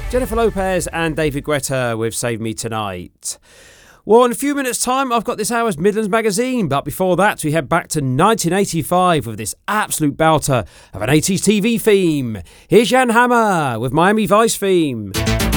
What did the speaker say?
Jennifer Lopez and David Guetta with Save Me Tonight. Well, in a few minutes' time, I've got this hour's Midlands Magazine, but before that, we head back to 1985 with this absolute belter of an 80s TV theme. Here's Jan Hammer with Miami Vice theme.